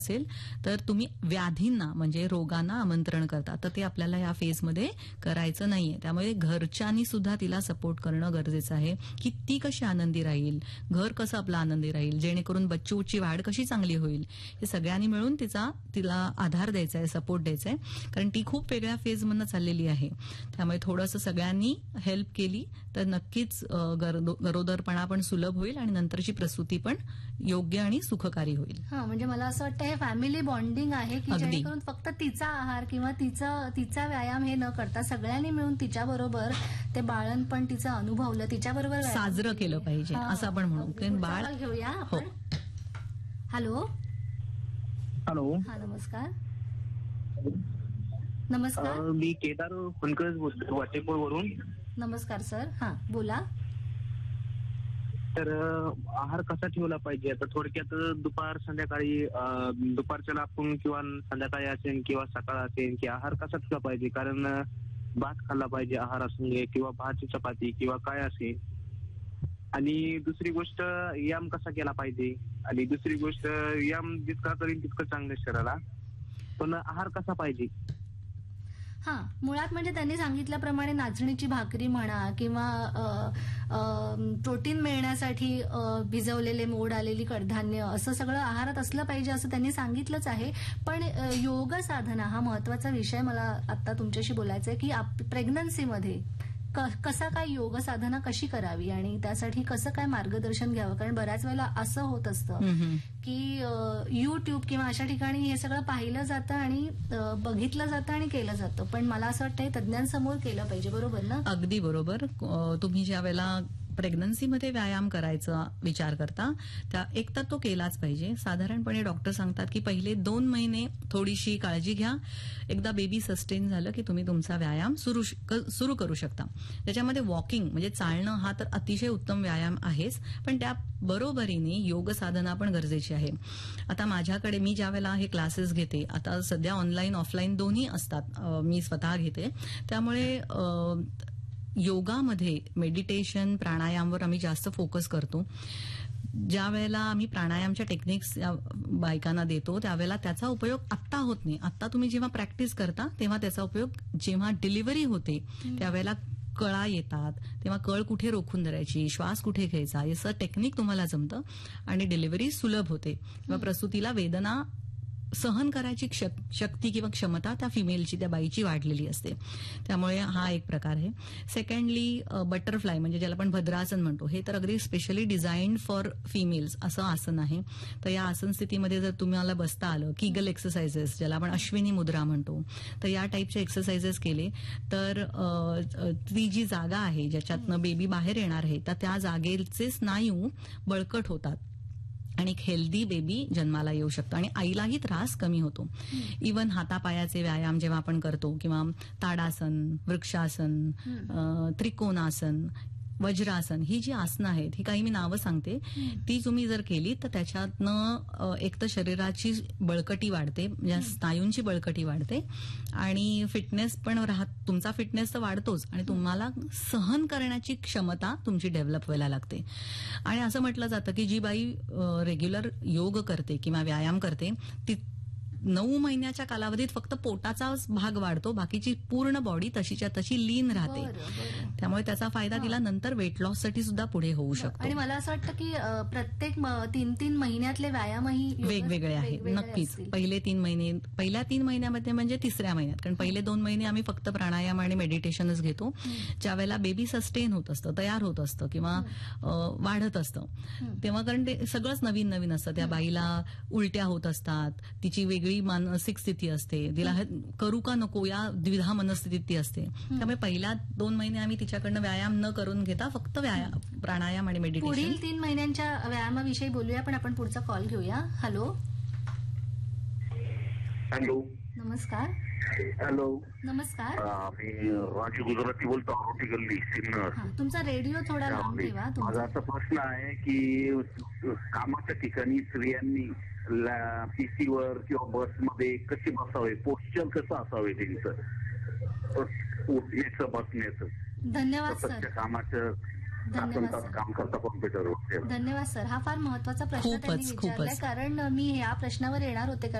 असेल तर तुम्ही व्याधींना म्हणजे रोगांना आमंत्रण करता, तर ते आपल्याला या फेजमध्ये करायचं नाहीये. त्यामुळे घरच्यांनी सुद्धा तिला सपोर्ट करणं गरजेचं आहे की ती कशी आनंदी राहील, घर कसं आपलं आनंदी राहील, जेणेकरून बच्चूची वाढ कशी चांगली होईल, हे सगळ्यांनी मिळून तिला आधार द्यायचा आहे, सपोर्ट द्यायचा आहे. कारण ती खूप वेगळ्या फेजमधनं चाललेली आहे. त्यामुळे थोडंसं सगळ्यांनी हेल्प केली तर नक्कीच गरोदरपणा पण सुलभ होईल आणि नंतरची प्रसूती पण योग्य आणि सुखकारी होईल. म्हणजे मला असं वाटतं हे फॅमिली बॉन्डिंग आहे की जेणेकरून फक्त तिचा आहार किंवा तिचा व्यायाम हे न करता सगळ्यांनी मिळून तिच्याबरोबर ते बाळणपण तिचं अनुभवलं, तिच्याबरोबर साजरं केलं पाहिजे असं आपण म्हणू. कारण बाळ घेऊया आपण. Hello hello. हा नमस्कार. नमस्कार. मी केदार फुनकर बोलतो वाटेपूरवरून. नमस्कार सर. हा बोला. तर आहार कसा ठेवला पाहिजे आता थोडक्यात दुपार संध्याकाळी दुपारच्याला आपण किंवा संध्याकाळी असेल किंवा सकाळ असेल की आहार कसा ठेवला पाहिजे. कारण भात खाल्ला पाहिजे आहार असून किंवा भाजी चपाती किंवा काय असेल. आणि दुसरी गोष्ट व्यायाम कसा केला पाहिजे. आणि दुसरी गोष्ट व्यायाम जितका करील तितकं चांगलं शरीराला, पण आहार कसा पाहिजे. मुळात म्हणजे त्यांनी सांगितल्याप्रमाणे नाचणीची भाकरी म्हणा किंवा प्रोटीन मिळण्यासाठी भिजवलेले मोड आलेली कडधान्य असं सगळं आहारात असलं पाहिजे असं त्यांनी सांगितलंच आहे. पण योग साधना हा महत्वाचा विषय मला आता तुमच्याशी बोलायचा आहे की प्रेग्नन्सीमध्ये कसा काय योग साधना कशी करावी आणि त्यासाठी कसं काय मार्गदर्शन घ्यावं. कारण बऱ्याच वेळेला असं होत असतं की युट्यूब किंवा अशा ठिकाणी हे सगळं पाहिलं जातं आणि बघितलं जातं आणि केलं जातं. पण मला असं वाटतं हे तज्ज्ञांसमोर केलं पाहिजे. बरोबर ना. अगदी बरोबर. तुम्ही ज्या वेळेला प्रेग्नन्सीमध्ये व्यायाम करायचा विचार करता त्या एक तर तो केलाच पाहिजे. साधारणपणे डॉक्टर सांगतात की पहिले 2 महिने थोडीशी काळजी घ्या. एकदा बेबी सस्टेन झालं की तुम्ही तुमचा व्यायाम सुरू करू शकता. त्याच्यामध्ये वॉकिंग म्हणजे चालणं हा तर अतिशय उत्तम व्यायाम आहेच, पण त्या बरोबरीने योग साधना पण गरजेची आहे. आता माझ्याकडे मी ज्या वेळेला हे क्लासेस घेते, आता सध्या ऑनलाईन ऑफलाईन दोन्ही असतात, मी स्वतः घेते. त्यामुळे योगामध्ये मेडिटेशन प्राणायामवर आम्ही जास्त फोकस करतो. ज्या वेळेला आम्ही प्राणायामच्या टेक्निक्स बायकांना देतो त्यावेळेला त्याचा उपयोग आत्ता होत नाही. आत्ता तुम्ही जेव्हा प्रॅक्टिस करता तेव्हा त्याचा उपयोग जेव्हा डिलिव्हरी होते त्यावेळेला कळा येतात, तेव्हा कळ कुठे रोखून धरायची, श्वास कुठे घ्यायचा, याचं टेक्निक तुम्हाला जमतं आणि डिलिव्हरी सुलभ होते किंवा प्रसूतीला वेदना सहन करायची शक्ती किंवा क्षमता त्या फिमेलची, त्या बाईची वाढलेली असते. त्यामुळे हा एक प्रकार आहे. सेकंडली बटरफ्लाय म्हणजे ज्याला आपण भद्रासन म्हणतो, हे तर अगदी स्पेशली डिझाईन्ड फॉर फिमेल्स असं आसन आहे. तर या आसन स्थितीमध्ये जर तुम्हाला बसता आलं, किगल एक्सरसाइजेस ज्याला आपण अश्विनी मुद्रा म्हणतो, तर या टाईपचे एक्सरसाइजेस केले तर ती जी जागा आहे ज्याच्यातनं बेबी बाहेर येणार आहे तर त्या जागेचे स्नायू बळकट होतात आणि एक हेल्दी बेबी जन्माला येऊ शकतो आणि आईलाही त्रास कमी होतो. इव्हन हातापायाचे व्यायाम जेव्हा आपण करतो किंवा ताडासन, वृक्षासन, त्रिकोणासन, वज्रासन, ही जी आसनं आहेत ही काही मी नावं सांगते, ती तुम्ही जर केली तर त्याच्यातनं एक तर शरीराची बळकटी वाढते, म्हणजे स्नायूंची बळकटी वाढते आणि फिटनेस पण तुमचा फिटनेस तर वाढतोच आणि तुम्हाला सहन करण्याची क्षमता तुमची डेव्हलप व्हायला लागते. आणि असं म्हटलं जातं की जी बाई रेग्युलर योग करते किंवा व्यायाम करते ती 9 महिन्याच्या कालावधीत फक्त पोटाचाच भाग वाढतो, बाकीची पूर्ण बॉडी तशीच्या तशी लीन राहते. त्यामुळे त्याचा फायदा तिला नंतर वेट लॉससाठी सुद्धा पुढे होऊ शकतो. आणि मला असं वाटतं की प्रत्येक 3-3 महिन्यातले व्यायामही वेगवेगळे आहेत. नक्कीच पहिल्या 3 महिन्यामध्ये म्हणजे तिसऱ्या महिन्यात, कारण पहिले 2 महिने आम्ही फक्त प्राणायाम आणि मेडिटेशनच घेतो. ज्या वेळेला बेबी सस्टेन होत असतं, तयार होत असतं किंवा वाढत असतं तेव्हा, कारण ते सगळंच नवीन नवीन असतं. त्या बाईला उलट्या होत असतात, तिची वेगळी मानसिक स्थिती असते, तिला करू का नको या द्विधा मनस्थितीत ती असते. त्यामुळे पहिल्या 2 महिने आम्ही तिच्याकडनं व्यायाम न करून घेता फक्त प्राणायाम आणि मेडिटेशन. पुढील 3 महिन्यांच्या व्यायामाविषयी बोलूया, पण आपण पुढचा कॉल घेऊया. हॅलो. हॅलो. नमस्कार. हॅलो. नमस्कार. मी राजू गुजराती बोलतो, आरोटी गल्ली सिन्नर. तुमचा रेडिओ थोडा लांब ठेवा. माझा असा प्रश्न आहे की कामाच्या ठिकाणी स्त्रियांनी पीसीवर किंवा बसमध्ये कशी बसावे, पोस्चर कसं असावे त्यांचं उठण्याचं बसण्याचं. धन्यवाद सर. कामाचं धन्यवाद तास सर. काम करता कॉम्प्युटरवर. धन्यवाद सर. हा फार महत्वाचा प्रश्न त्यांनी खूपच. विचारलाय, कारण मी या प्रश्नावर येणार होते.